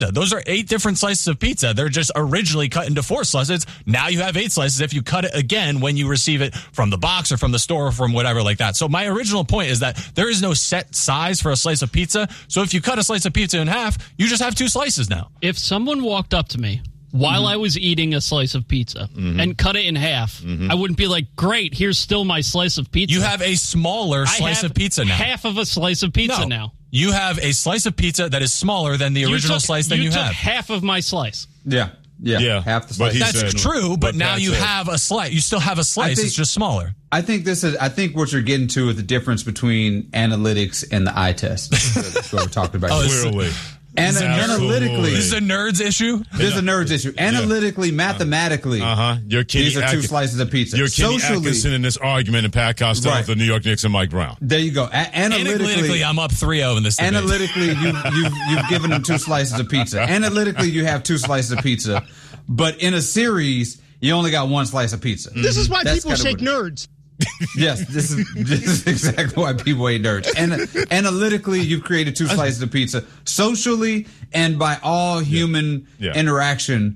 Those are 8 different slices of pizza. They're just originally cut into 4 slices. Now you have 8 slices if you cut it again when you receive it from the box or from the store or from whatever like that. So my original point is that there is no set size for a slice of pizza. So if you cut a slice of pizza in half, you just have 2 slices now. If someone walked up to me while I was eating a slice of pizza and cut it in half, I wouldn't be like, great, here's still my slice of pizza. You have a smaller slice of pizza now. Half of a slice of pizza now. You have a slice of pizza that is smaller than the original slice that you have. You took half of my slice. Yeah. Half the slice. That's true, but now you have a slice. You still have a slice. It's just smaller. I think what you're getting to is the difference between analytics and the eye test. That's what we're talking about. Clearly. Analytically, this is a nerds issue. This is a nerds issue. Analytically, mathematically, these are 2 slices of pizza. You're Kenny Atkinson in this argument, and Pat Costello of the New York Knicks and Mike Brown. There you go. Analytically, I'm up 3-0 in this debate. Analytically, you've given them 2 slices of pizza. Analytically, you have 2 slices of pizza, but in a series, you only got 1 slice of pizza. This is why people hate nerds. Yes, this is exactly why people hate nerds. And analytically, you've created 2 slices of pizza. Socially, and by all human interaction,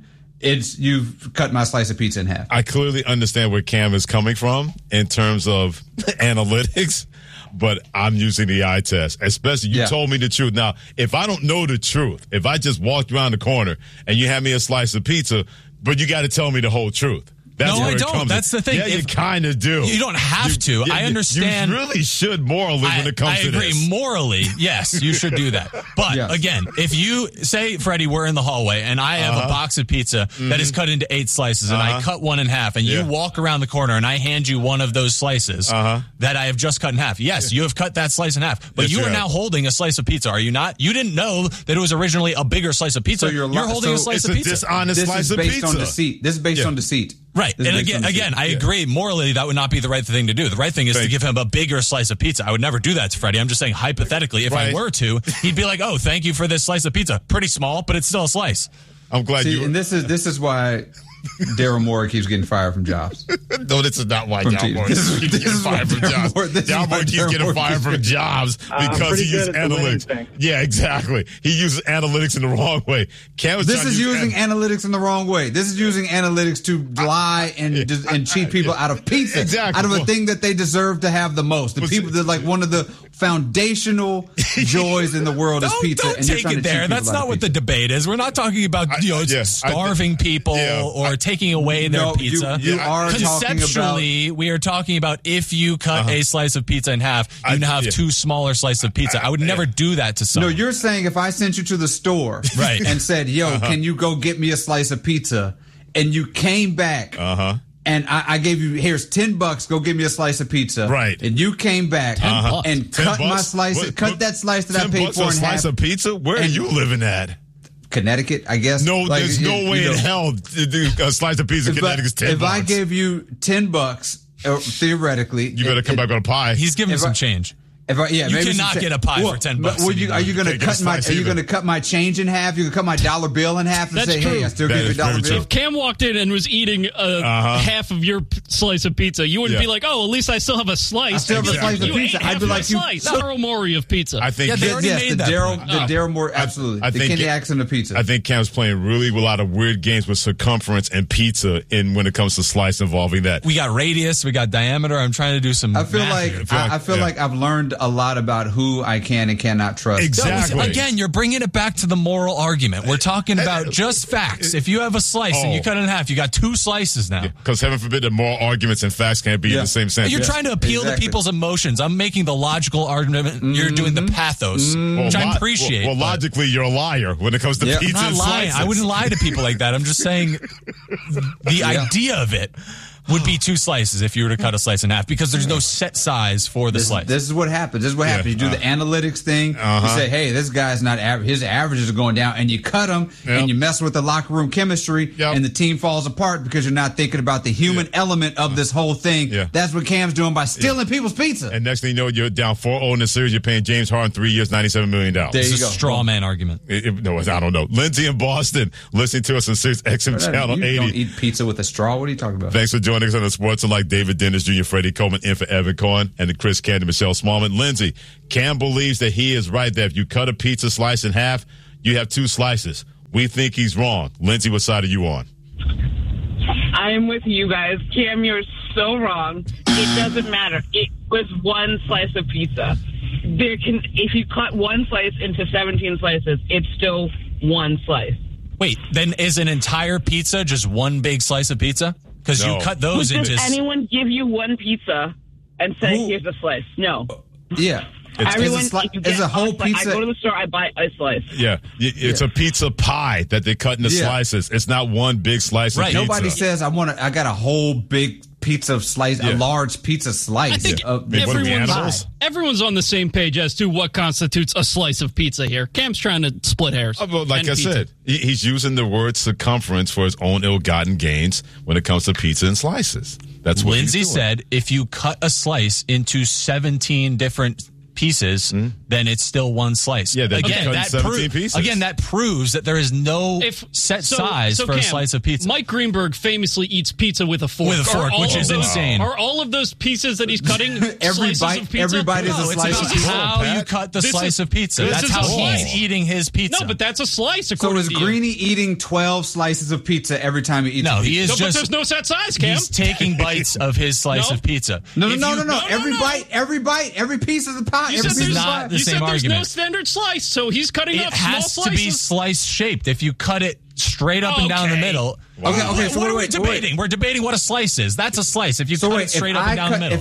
you've cut my slice of pizza in half. I clearly understand where Cam is coming from in terms of analytics, but I'm using the eye test. Especially, you told me the truth. Now, if I don't know the truth, if I just walked around the corner and you hand me a slice of pizza, but you got to tell me the whole truth. That's no, I don't. That's the thing. Yeah, you kind of do. You don't have to. I understand. You really should morally when it comes to this. I agree. Morally, yes, you should do that. But again, if you say, Freddie, we're in the hallway and I have a box of pizza that is cut into 8 slices and I cut one in half and you walk around the corner and I hand you one of those slices that I have just cut in half. Yes, you have cut that slice in half. But you are now holding a slice of pizza, are you not? You didn't know that it was originally a bigger slice of pizza. So you're holding a slice of pizza. It's a dishonest slice of pizza. This is based on deceit. Right. And again, I agree. Morally, that would not be the right thing to do. The right thing is to give him a bigger slice of pizza. I would never do that to Freddie. I'm just saying, hypothetically, if I were to, he'd be like, oh, thank you for this slice of pizza. Pretty small, but it's still a slice. I'm glad you. And this is why Daryl Morey keeps getting fired from jobs. No, this is not why Daryl Morey keeps getting fired from jobs. Daryl Morey keeps getting fired from jobs because he uses analytics. Yeah, exactly. He uses analytics in the wrong way. This is using analytics in the wrong way. This is using analytics to lie and cheat people out of pizza. Exactly. Out of a thing that they deserve to have the most. The people that like one of the foundational joys in the world is pizza. Don't take it there. That's not what the debate is. We're not talking about starving people or taking away their pizza. You are conceptually, we are talking about if you cut a slice of pizza in half, you have 2 smaller slices of pizza. I would never do that to someone. No, you're saying if I sent you to the store and said, yo, can you go get me a slice of pizza? And you came back and I gave you, here's $10, go get me a slice of pizza. Right. And you came back and cut my slice, cut that slice that I paid for in half. $10 a slice of pizza? Where are you living at? Connecticut, I guess. No, there's no way in hell to do a slice of pizza in Connecticut is $10. If I gave you $10, theoretically, you better come back with a pie. He's giving some change. You cannot get a pie for $10. Are you going to cut my change in half? You going to cut my dollar bill in half and say, "Hey, I still give you a dollar bill"? If Cam walked in and was eating half of your slice of pizza, you wouldn't be like, "Oh, at least I still have a slice." I still have a slice of pizza. I'd be like, Daryl Morey of pizza. I think they already made that. The Daryl Morey, absolutely. The Kenny Atkinson of pizza. I think Cam's playing really a lot of weird games with circumference and pizza when it comes to slice involving that. We got radius, we got diameter. I'm trying to do some. I feel like I've learned a lot about who I can and cannot trust. Exactly. Again, you're bringing it back to the moral argument. We're talking about just facts. If you have a slice and you cut it in half, you got 2 slices now. Because heaven forbid that moral arguments and facts can't be in the same sentence. You're trying to appeal to people's emotions. I'm making the logical argument. You're doing the pathos, which I appreciate. Well, logically, you're a liar when it comes to pizza I'm and not lying. slices. I wouldn't lie to people like that. I'm just saying the idea of it would be 2 slices if you were to cut a slice in half because there's no set size for the slice. This is what happens. You do the analytics thing. You say, hey, this guy's not average. His averages are going down. And you cut him and you mess with the locker room chemistry and the team falls apart because you're not thinking about the human element of this whole thing. That's what Cam's doing by stealing people's pizza. And next thing you know, you're down 4-0 in the series. You're paying James Harden 3 years, $97 million. This is a straw man argument. No, I don't know. Lindsay in Boston, listening to us on 6XM Channel 80. You don't eat pizza with a straw. What are you talking about? Thanks for joining us on the Sports like David Dennis Jr., Freddie Coleman, in for Evan Cohen, and the Chris Candy, Michelle Smallman. Lindsay, Cam believes that he is right that if you cut a pizza slice in half, you have 2 slices. We think he's wrong. Lindsay, what side are you on? I'm with you guys. Cam, you're so wrong. It doesn't matter. It was one slice of pizza. If you cut one slice into 17 slices, it's still one slice. Wait, then is an entire pizza just one big slice of pizza? Because you cut those into... Does anyone give you one pizza and say, here's a slice? No. Yeah. It's a whole pizza. I go to the store, I buy a slice. Yeah. It's a pizza pie that they cut into slices. It's not one big slice of pizza. Nobody says, I got a whole big pizza slice, a large pizza slice. I think everyone's on the same page as to what constitutes a slice of pizza here. Cam's trying to split hairs. Like I said, he's using the word circumference for his own ill-gotten gains when it comes to pizza and slices. That's what Lindsay said. If you cut a slice into 17 different pieces, then it's still one slice. Yeah, that proves that there is no set size for a slice of pizza. Mike Greenberg famously eats pizza with a fork. Which is insane. Are all of those pieces that he's cutting slices of pizza? Everybody's a slice of pizza. How you cut the slice of pizza. That's how he's eating his pizza. No, but that's a slice, according to you. So is Greeny eating 12 slices of pizza every time he eats pizza? He is but there's no set size, Cam. He's taking bites of his slice of pizza. No. Every bite, every piece of the pie. You said there's no standard slice, so he's cutting up small slices. It has to be slice-shaped. If you cut it straight up and down the middle. Wow. Okay. So what are we debating? We're debating what a slice is. That's a slice. If you cut it straight up and down the middle.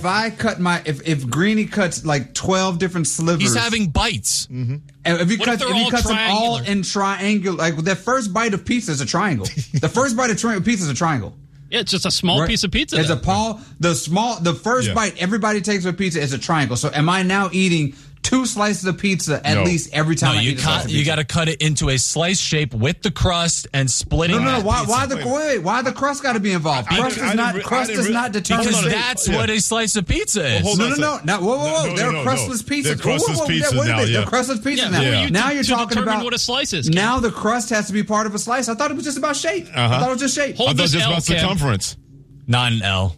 If Greeny cuts like 12 different slivers, he's having bites. Mm-hmm. And if he cuts them all in triangle, like the first bite of pizza is a triangle. The first bite of pizza is a triangle. Yeah, it's just a small piece of pizza. It's the first bite everybody takes with pizza is a triangle. So am I now eating 2 slices of pizza at least every time I eat a slice of pizza? You got to cut it into a slice shape with the crust and splitting. No. Why the crust got to be involved? Crust does not determine. Because that's what a slice of pizza is. Whoa. They're crustless pizzas. They're crustless pizzas now. They're crustless pizzas now. Now you're talking about what a slice is. Now the crust has to be part of a slice. I thought it was just about shape. I thought it was just shape. I thought it was just about circumference. Not an L.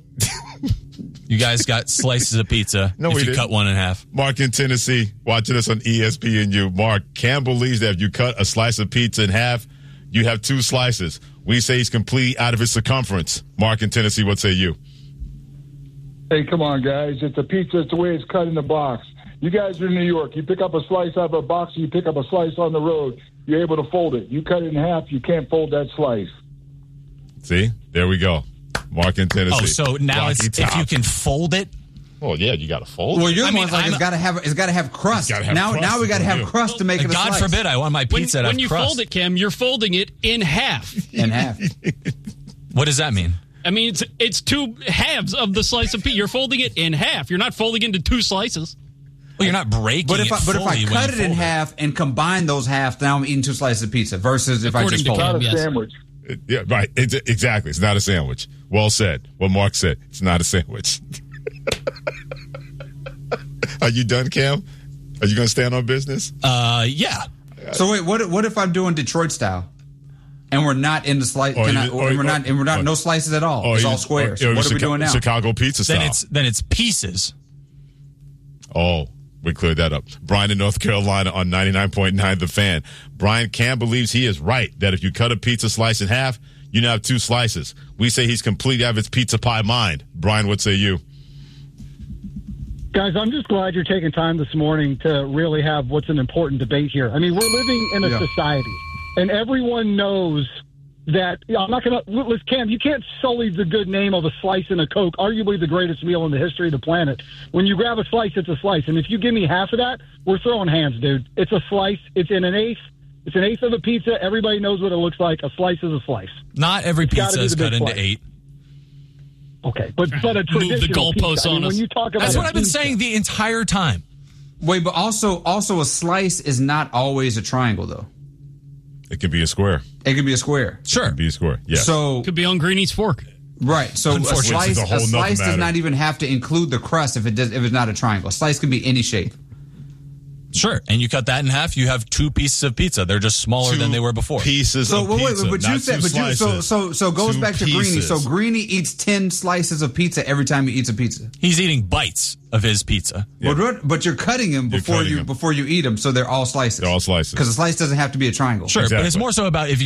You guys got slices of pizza if you cut one in half. Mark in Tennessee, watching us on ESPNU. Mark, Cam believes that if you cut a slice of pizza in half, you have 2 slices. We say he's complete out of his circumference. Mark in Tennessee, what say you? Hey, come on, guys. It's a pizza. It's the way it's cut in the box. You guys are in New York. You pick up a slice out of a box, or you pick up a slice on the road. You're able to fold it. You cut it in half, you can't fold that slice. See? There we go. Mark in Tennessee. Oh, so now if you can fold it. Well, yeah, you got to fold. Well, you're it's got to have crust. Now we got to have crust to make it a slice. God forbid I want my pizza to have crust. When you fold it, Cam, you're folding it in half. In half. What does that mean? I mean, it's 2 halves of the slice of pizza. You're folding it in half. You're not folding it into 2 slices. Well, you're not breaking it fully. But if I cut it in half and combine those halves, now I'm eating 2 slices of pizza versus if I just fold it. It's not a sandwich. Yeah, right. Exactly. It's not a sandwich. Well said. What Mark said. It's not a sandwich. Are you done, Cam? Are you going to stand on business? Yeah. So wait, what if I'm doing Detroit style, and we're not in the slice, we're not no slices at all? It's all squares. What are we doing now? Chicago pizza style. Then it's pieces. Oh. We cleared that up. Brian in North Carolina on 99.9 The Fan. Brian, Cam believes he is right that if you cut a pizza slice in half, you now have 2 slices. We say he's complete out of his pizza pie mind. Brian, what say you? Guys, I'm just glad you're taking time this morning to really have what's an important debate here. I mean, we're living in a society, and everyone knows that I'm not going to – Cam, you can't sully the good name of a slice and a Coke, arguably the greatest meal in the history of the planet. When you grab a slice, it's a slice. And if you give me half of that, we're throwing hands, dude. It's a slice. It's in an eighth. It's an eighth of a pizza. Everybody knows what it looks like. A slice is a slice. Not every pizza is cut into 8. Okay, but a traditional move the goalposts pizza. on us. When you talk about that's what I've been saying the entire time. Wait, but also a slice is not always a triangle, though. It could be a square. It could be a square. Sure. It could be a square, yeah. So, it could be on Greeny's fork. Right. So a slice does not even have to include the crust if it's not a triangle. A slice can be any shape. Sure, and you cut that in half, you have 2 pieces of pizza. They're just smaller than they were before. Pieces of pizza, but you said, so goes back to Greeny. So Greeny eats 10 slices of pizza every time he eats a pizza. He's eating bites of his pizza. Yeah. But you're cutting them before you eat them, so they're all slices. They're all slices because a slice doesn't have to be a triangle. Sure, exactly. But it's more so about if you